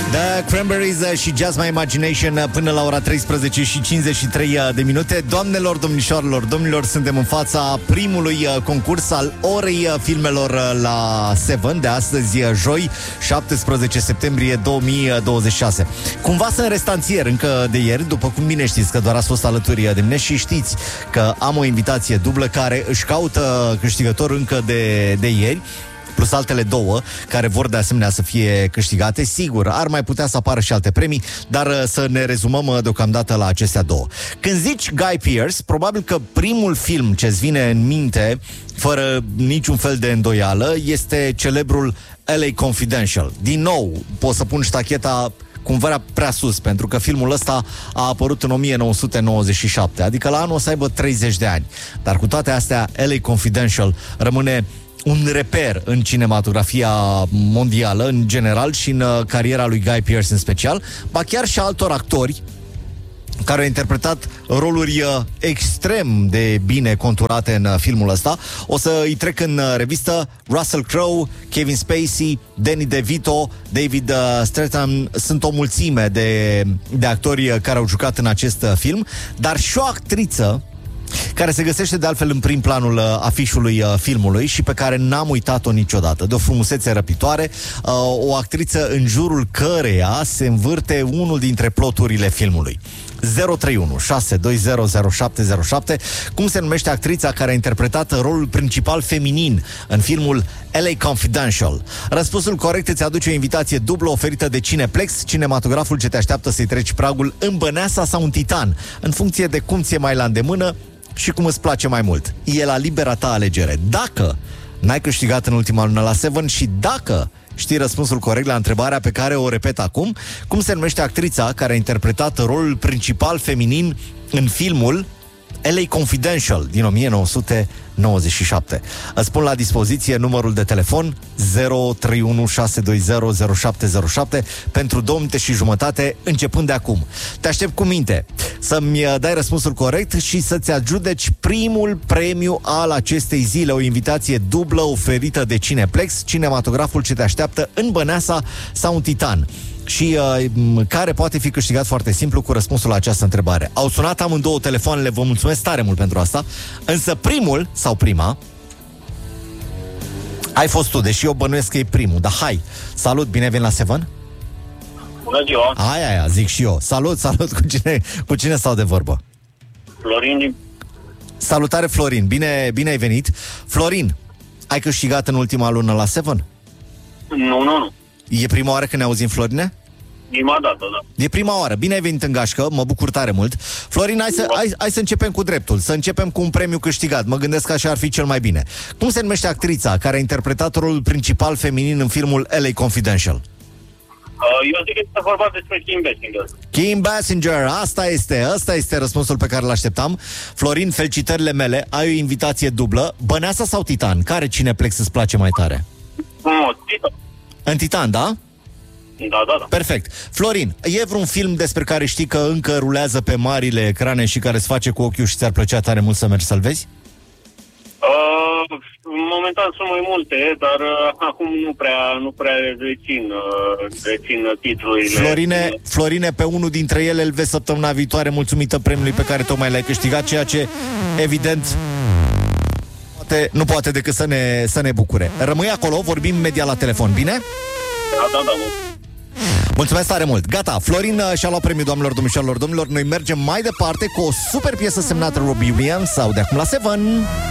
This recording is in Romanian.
The Cranberries și Just My Imagination până la ora 13 și 53 de minute. Doamnelor, domnișoarelor, domnilor, suntem în fața primului concurs al orei filmelor la Seven de astăzi, joi, 17 septembrie 2026. Cumva sunt restanțier încă de ieri, după cum bine știți că doar ați fost alături de mine și știți că am o invitație dublă care își caută câștigător încă de ieri, plus altele două care vor de asemenea să fie câștigate. Sigur, ar mai putea să apară și alte premii, dar să ne rezumăm deocamdată la acestea două. Când zici Guy Pearce, probabil că primul film ce-ți vine în minte, fără niciun fel de îndoială, este celebrul LA Confidential. Din nou, pot să pun ștacheta cumva prea sus, pentru că filmul ăsta a apărut în 1997, adică la anul o să aibă 30 de ani. Dar cu toate astea, LA Confidential rămâne un reper în cinematografia mondială, în general, și în cariera lui Guy Pearce în special, ba chiar și altor actori care au interpretat roluri extrem de bine conturate în filmul ăsta. O să îi trec în revistă: Russell Crowe, Kevin Spacey, Danny DeVito, David Stratham. Sunt o mulțime de actori care au jucat în acest film, dar și o actriță care se găsește de altfel în prim planul afișului filmului și pe care n-am uitat-o niciodată. De o frumusețe răpitoare, o actriță în jurul căreia se învârte unul dintre ploturile filmului. 031 620 0707. Cum se numește actrița care a interpretat rolul principal feminin în filmul LA Confidential? Răspunsul corect îți aduce o invitație dublă oferită de Cineplex, cinematograful ce te așteaptă să-i treci pragul în Băneasa sau în Titan, în funcție de cum ți-e mai la îndemână și cum îți place mai mult. E la libera ta alegere. Dacă n-ai câștigat în ultima lună la Seven și dacă știi răspunsul corect la întrebarea pe care o repet acum: cum se numește actrița care a interpretat rolul principal feminin în filmul LA Confidential din 1997? Îți pun la dispoziție numărul de telefon 031 620 0707 pentru 2 minute și jumătate, începând de acum. Te aștept cu minte să-mi dai răspunsul corect și să-ți adjudeci primul premiu al acestei zile, o invitație dublă oferită de Cineplex, cinematograful ce te așteaptă în Băneasa sau în Titan, și care poate fi câștigat foarte simplu cu răspunsul la această întrebare. Au sunat amândouă telefoanele, vă mulțumesc tare mult pentru asta, însă primul sau prima ai fost tu, deși eu bănuiesc că e primul, dar hai, salut, bine veni la Seven. Bună ziua. Aia, zic și eu. Salut, cu cine stau de vorbă? Florin. Salutare, Florin, bine ai venit. Florin, ai câștigat în ultima lună la Seven? Nu. E prima oară când ne auzim, Florine? Prima dată, da. E prima oară. Bine ai venit în gașcă, mă bucur tare mult. Florin, hai să începem cu dreptul, să începem cu un premiu câștigat. Mă gândesc că așa ar fi cel mai bine. Cum se numește actrița care a interpretat rolul principal feminin în filmul LA Confidential? Eu zic că este vorba despre Kim Basinger. Kim Basinger, asta este răspunsul pe care l-așteptam. Florin, felicitările mele, ai o invitație dublă. Băneasa sau Titan? Care Cineplex îți place mai tare? Titan. În Titan, da? Da. Perfect. Florin, e vreun film despre care știi că încă rulează pe marile ecrane și care îți face cu ochiul și ți-ar plăcea tare mult să mergi să-l vezi? Momentan sunt mai multe, dar acum nu prea rețin titlurile. Florine, pe unul dintre ele îl vezi săptămâna viitoare, mulțumită premiului pe care tocmai l-ai câștigat, ceea ce, evident, nu poate decât să ne bucure. Rămâi acolo, vorbim imediat la telefon, bine? Da. Mulțumesc tare mult. Gata, Florin și-a luat premiul, doamnelor, domnișoarelor, domnilor. Noi mergem mai departe cu o super piesă semnată Robbie Williams sau de acum la Seven.